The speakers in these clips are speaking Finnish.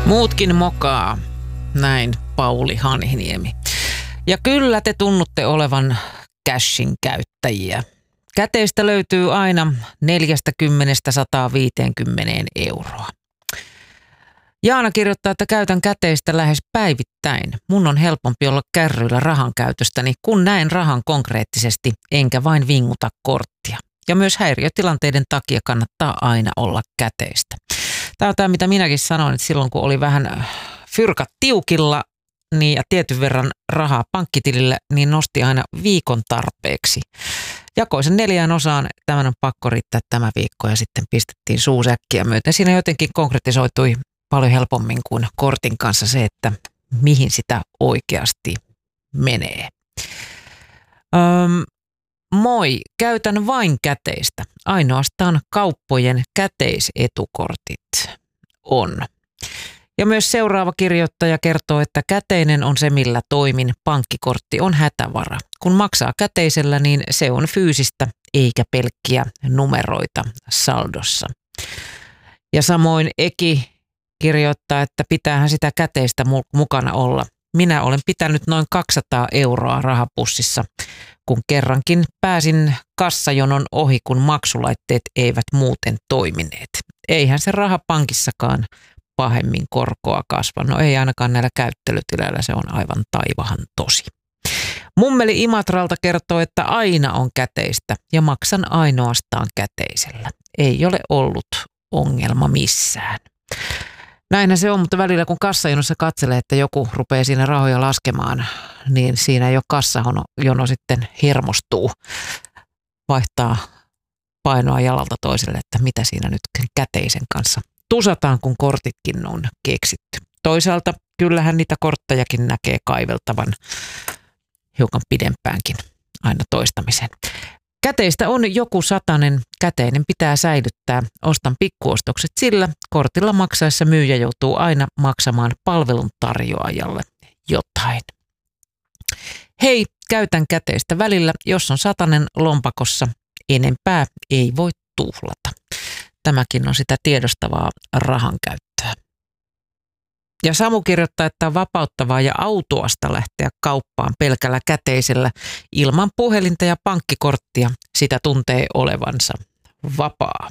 Muutkin mokaa, näin Pauli Hanhiniemi. Ja kyllä te tunnutte olevan cashin käyttäjiä. Käteistä löytyy aina 40–150 euroa. Jaana kirjoittaa, että käytän käteistä lähes päivittäin. Mun on helpompi olla kärryillä rahan käytöstäni, kun näen rahan konkreettisesti, enkä vain vinguta korttia. Ja myös häiriötilanteiden takia kannattaa aina olla käteistä. Tämä on tämä, mitä minäkin sanoin, että silloin kun oli vähän fyrkat tiukilla niin ja tietyn verran rahaa pankkitilille, niin nosti aina viikon tarpeeksi. Jakoi sen 4 osaan, tämän on pakko riittää tämä viikko ja sitten pistettiin suusäkkiä myöten. Siinä jotenkin konkretisoitui paljon helpommin kuin kortin kanssa se, että mihin sitä oikeasti menee. Moi, käytän vain käteistä. Ainoastaan kauppojen käteisetukortit on. Ja myös seuraava kirjoittaja kertoo, että käteinen on se, millä toimin. Pankkikortti on hätävara. Kun maksaa käteisellä, niin se on fyysistä eikä pelkkiä numeroita saldossa. Ja samoin Eki kirjoittaa, että pitäähän sitä käteistä mukana olla. Minä olen pitänyt noin 200 euroa rahapussissa, kun kerrankin pääsin kassajonon ohi, kun maksulaitteet eivät muuten toimineet. Eihän se raha pankissakaan pahemmin korkoa kasva. No ei ainakaan näillä käyttelytileillä, se on aivan taivahan tosi. Mummeli Imatralta kertoo, että aina on käteistä ja maksan ainoastaan käteisellä. Ei ole ollut ongelma missään. Näinhän se on, mutta välillä kun kassajonossa katselee, että joku rupeaa siinä rahoja laskemaan, niin siinä jo kassajono sitten hermostuu, vaihtaa painoa jalalta toiselle, että mitä siinä nyt käteisen kanssa tusataan, kun kortitkin on keksitty. Toisaalta kyllähän niitä korttejakin näkee kaiveltavan hiukan pidempäänkin aina toistamiseen. Käteistä on joku satanen, käteinen pitää säilyttää. Ostan pikkuostokset sillä, kortilla maksaessa myyjä joutuu aina maksamaan palvelun tarjoajalle jotain. Hei, käytän käteistä välillä, jos on satanen lompakossa, enempää ei voi tuhlata. Tämäkin on sitä tiedostavaa rahankäyttöä. Ja Samu kirjoittaa, että on vapauttavaa ja autuasta lähteä kauppaan pelkällä käteisellä ilman puhelinta ja pankkikorttia. Sitä tuntee olevansa vapaa.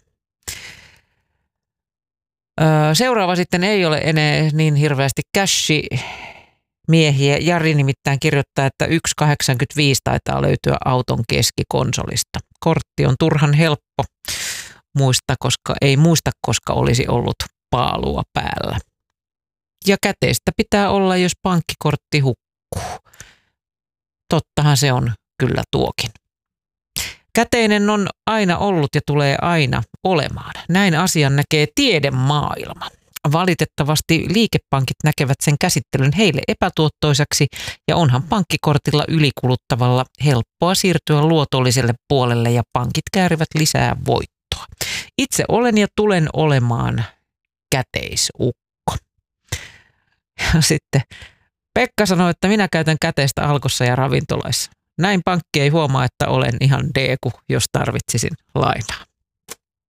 Seuraava sitten ei ole enää niin hirveästi cash-miehiä. Jari nimittäin kirjoittaa, että 1,85 taitaa löytyä auton keskikonsolista. Kortti on turhan helppo muista, koska olisi ollut paalua päällä. Ja käteistä pitää olla, jos pankkikortti hukkuu. Tottahan se on kyllä tuokin. Käteinen on aina ollut ja tulee aina olemaan. Näin asian näkee tiedemaailma. Valitettavasti liikepankit näkevät sen käsittelyn heille epätuottoisaksi ja onhan pankkikortilla ylikuluttavalla helppoa siirtyä luotolliselle puolelle ja pankit käärivät lisää voittoa. Itse olen ja tulen olemaan käteisukko. Ja sitten Pekka sanoi, että minä käytän käteistä Alkossa ja ravintoloissa. Näin pankki ei huomaa, että olen ihan deeku, jos tarvitsisin lainaa.